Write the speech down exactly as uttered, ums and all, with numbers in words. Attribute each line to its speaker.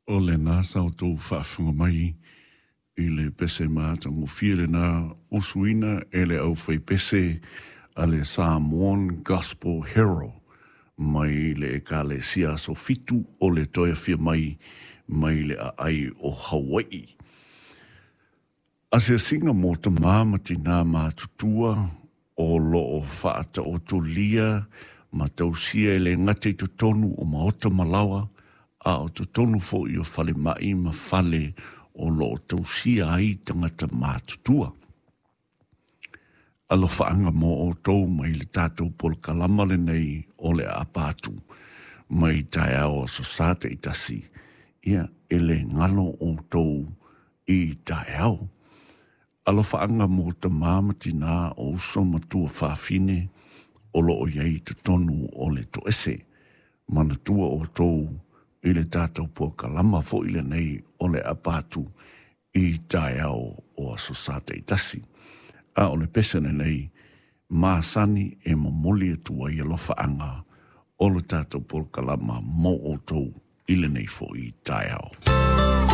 Speaker 1: O le nasa o tō whaafunga mai i le pese māta ngu whiere nā usuina e le au whai pese a le Samoan Gospel Hero mai le e ka le sia so fitu o le toia whia mai mai le a ai o Hawaii. A se singa mō ta māmati nā mātutua o lo o whaata o to lia ma tausia e le ngate to tonu o maota malawa a o to tonu fo i o whale mai ma whale o lo o tausia ai tangata mātutua. Alo whaanga mō o tau mai le tātou pol kalamale nei o le apātu mai tae au o sosate i tasi ia e le ngalo o tau i tae au. Alo whaanga mō ta māmati nā o uso matua whawhine o lo o iei te tonu o le to ese mana tua o tau i le tātou pua kalama fo i le nei o le apātu i tae au o sosate i tasi. A o le pesane nei, māsani e momoli e tua i alofa anga o le tātou pua kalama mo o tau i le nei fo i tae au.